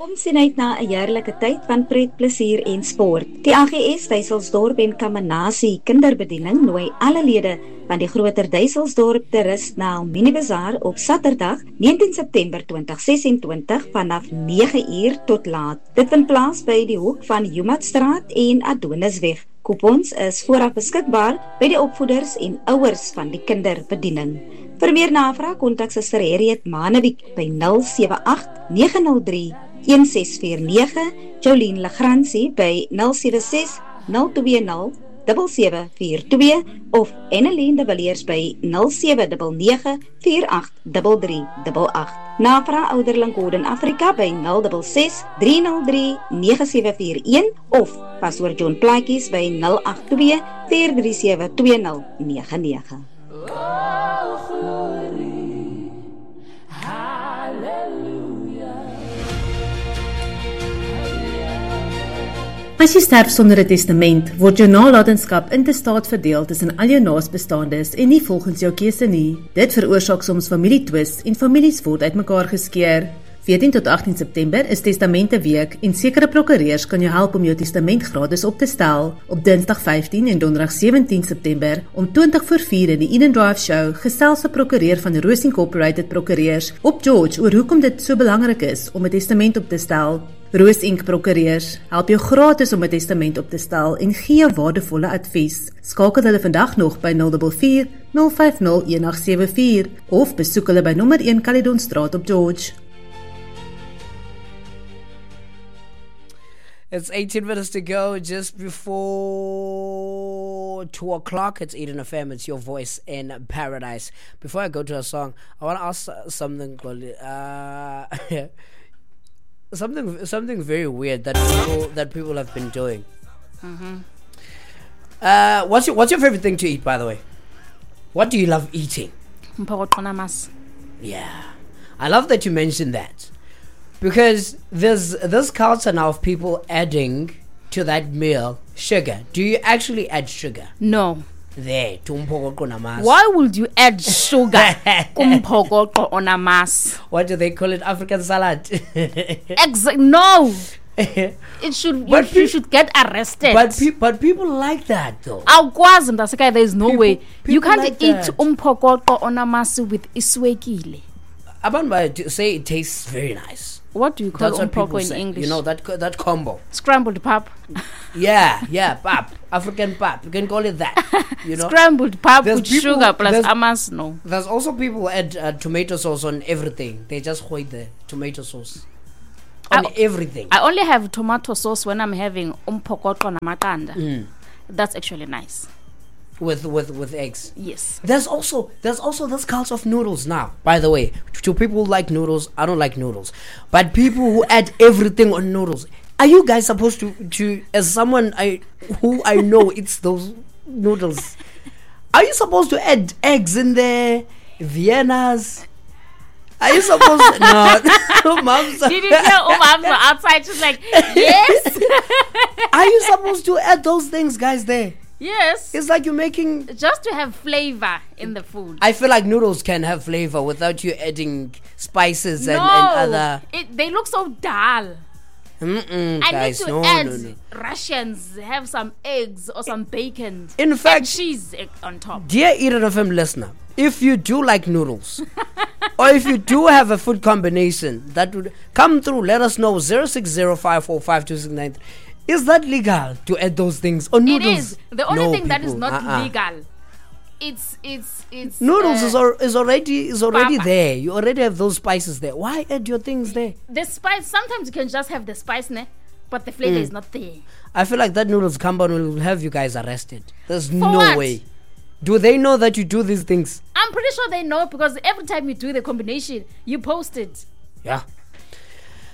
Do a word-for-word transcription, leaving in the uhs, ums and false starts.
Kom sien uit na 'n heerlike tyd van pret, plesier en sport. Die A G S Duiselsdorp en Kamanasie Kinderbediening nooi alle lede van die groter Duiselsdorp te rus na 'n mini-bazaar op Saterdag, negentien September twintig sesentwintig vanaf nege uur tot laat. Dit vind plaas by die hoek van Humatstraat en Adonisweg. Coupons is vooraf beskikbaar by die opvoeders en ouers van die kinderbediening. Vir meer navraag kontak Suster Harriet Manewijk by nul sewe agt nege nul drie een ses vier nege, Jolien Legrandsie by nul sewe ses nul twee nul sewe sewe vier twee of Annelien de Villiers by nul sewe nege nege vier agt drie drie agt agt. Navraag ouderling Code in Afrika by nul ses ses drie nul drie nege sewe vier een of Pastoor John Plaatjies by nul agt twee vier drie sewe twee nul nege nege. As jy sterf sonder 'n testament, word jou nalatenskap intestaat verdeel tussen al jou naasbestaandes en nie volgens jou keuse nie. Dit veroorsaak soms familietwis en families word uitmekaar geskeur. veertien tot agttien September is Testamente Week en sekere prokureurs kan jou help om jou testament gratis op te stel. Op Dinsdag vyftien en Donderdag sewentien September om twintig voor vier in die Eden Drive Show gesels 'n prokureur van Roos Incorporated Prokureurs op George oor hoekom dit so belangrik is om 'n testament op te stel. Roos Inc Prokureurs help jou gratis om 'n testament op te stel en gee jou waardevolle advies. Skakel hulle vandag nog by nul vier vier nul vyf nul een agt sewe vier of besoek hulle by nommer een Caledonstraat op George. It's eighteen minutes to go, just before two o'clock. It's Eden F M, it's your voice in paradise. Before I go to a song, I want to ask something, uh, something something very weird that people, that people have been doing. Mm-hmm. Uh, what's your, what's your favorite thing to eat, by the way? What do you love eating? Yeah. I love that you mentioned that. Because there's this culture now of people adding to that meal sugar. Do you actually add sugar? No. There, tumphokoqo namasi. Why would you add sugar kumphokoqo on a mass? What do they call it? African salad. Exactly. No. It should. But you, pe- you should get arrested. But pe- but people like that though. Awukwazi mntasekhaya, there is no People- way. You people can't like eat that. umphokoqo on a mass with iswekile. Abantu might say it tastes very nice. What do you call That's what people umphokoqo in say. English? You know that co- that combo. Scrambled pap. Yeah, yeah, pap, African pap. You can call it that. You know. Scrambled pap There's with people- sugar plus there's- amas. No. There's also people who add uh, tomato sauce on everything. They just hoid the tomato sauce on I- everything. I only have tomato sauce when I'm having umphokoqo namakanda. Mm. That's actually nice. with with with eggs. Yes. There's also there's also this culture of noodles now. By the way, to people who like noodles, I don't like noodles, but people who add everything on noodles. Are you guys supposed to to as someone I who I know eats those noodles? Are you supposed to add eggs in there, Viennas? Are you supposed to? No, mom's. Did you hear Umam's outside? She's like, yes. Are you supposed to add those things, guys? There. Yes. It's like you're making. Just to have flavor in the food. I feel like noodles can have flavor without you adding spices and, no, and other. It, they look so dull. Mm-mm, I guys, need to no, add no, no. Russians, have some eggs or some bacon. In and fact, cheese egg on top. Dear Eden F M listener, if you do like noodles, or if you do have a food combination that would come through, let us know. zero six zero five four five two six nine three. Is that legal to add those things on noodles? It is. The only No, thing that is people, not uh-uh. legal. It's it's it's Noodles uh, is, al- is already is already papa. there. You already have those spices there. Why add your things there? the spice. Sometimes you can just have the spice, ne? But the flavor Mm. is not there. I feel like that noodles company will have you guys arrested. There's For no what? way. Do they know that you do these things? I'm pretty sure they know because every time you do the combination, you post it. Yeah.